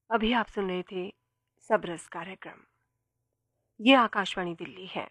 अभी आप सुन रहे थे सबरस कार्यक्रम। ये आकाशवाणी दिल्ली है।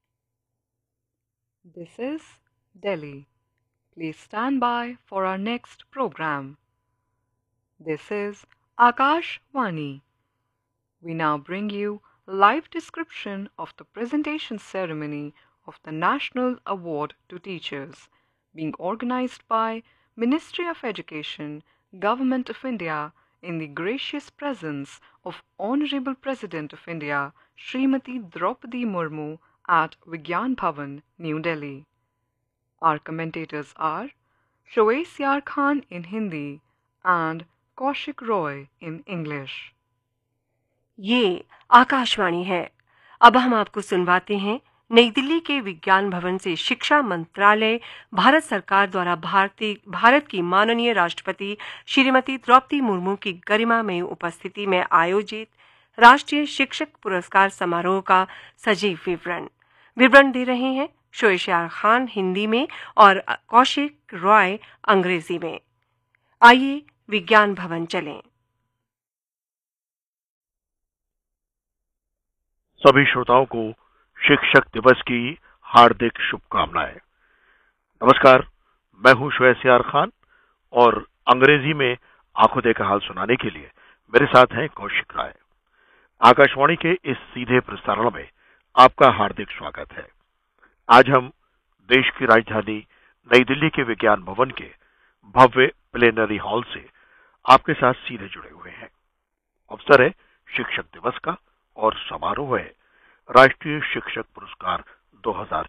This is Delhi. Please stand by for our next program. This is Akash Vani. We now bring you a live description of the presentation ceremony of the National Award to Teachers being organized by Ministry of Education, Government of India in the gracious presence of Honorable President of India, Srimati Draupadi Murmu at Vigyan Bhavan, New Delhi. Our commentators are Shoaib Yar Khan in Hindi and Kaushik Roy in English. ये आकाशवाणी है। अब हम आपको सुनवाते हैं नई दिल्ली के विज्ञान भवन से शिक्षा मंत्रालय, भारत सरकार द्वारा भारत की माननीय राष्ट्रपति श्रीमती द्रौपदी मुर्मू की गरिमामय उपस्थिति में आयोजित राष्ट्रीय शिक्षक पुरस्कार समारोह का सजीव विवरण दे रहे हैं शोएब यार खान हिंदी में और कौशिक रॉय अंग्रेजी में। आइए विज्ञान भवन चलें। सभी श्रोताओं को शिक्षक दिवस की हार्दिक शुभकामनाएं। नमस्कार, मैं हूं शोएब यार खान और अंग्रेजी में आंखों देखा हाल सुनाने के लिए मेरे साथ हैं कौशिक राय। आकाशवाणी के इस सीधे प्रसारण में आपका हार्दिक स्वागत है। आज हम देश की राजधानी नई दिल्ली के विज्ञान भवन के भव्य प्लेनरी हॉल से आपके साथ सीधे जुड़े हुए हैं। अवसर है शिक्षक दिवस का और समारोह है राष्ट्रीय शिक्षक पुरस्कार